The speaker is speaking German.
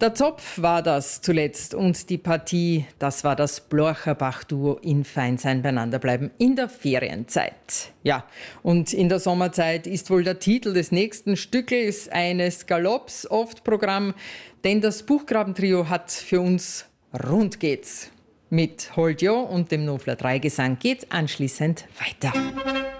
Der Zopf war das zuletzt und die Partie, das war das Blorcher-Bach-Duo in Feinsein beieinander bleiben in der Ferienzeit. Ja, und in der Sommerzeit ist wohl der Titel des nächsten Stückels eines Galopps oft Programm, denn das Buchgrabentrio hat für uns Rund geht's. Mit Hold Jo und dem Nofler 3 Gesang geht's anschließend weiter.